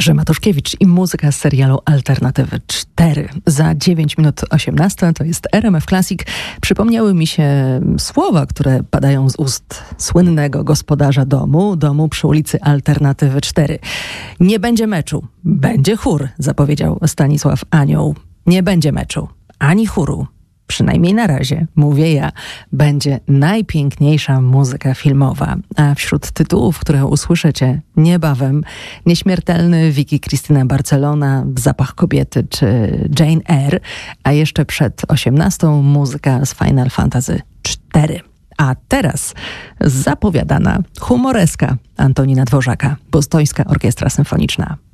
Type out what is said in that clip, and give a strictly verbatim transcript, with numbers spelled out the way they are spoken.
Jerzy Matuszkiewicz i muzyka z serialu Alternatywy cztery. Za dziewięć minut osiemnasta to jest R M F Classic. Przypomniały mi się słowa, które padają z ust słynnego gospodarza domu, domu przy ulicy Alternatywy cztery. Nie będzie meczu, będzie chór, zapowiedział Stanisław Anioł. Nie będzie meczu, ani chóru. Przynajmniej na razie, mówię ja, będzie najpiękniejsza muzyka filmowa. A wśród tytułów, które usłyszycie niebawem, Nieśmiertelny, Vicky Cristina Barcelona, Zapach kobiety czy Jane Eyre, a jeszcze przed osiemnastą muzyka z Final Fantasy cztery. A teraz zapowiadana humoreska Antonina Dworzaka, Bostońska Orkiestra Symfoniczna.